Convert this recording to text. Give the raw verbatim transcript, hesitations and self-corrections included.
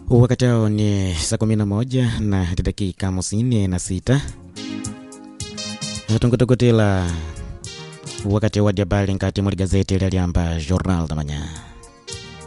Wakati hao ni saa kumi na moja na dakika hamsini na sita. Tungutokotela wakati wa habari ngati mu gazeti la Liamba Journal da Manhã.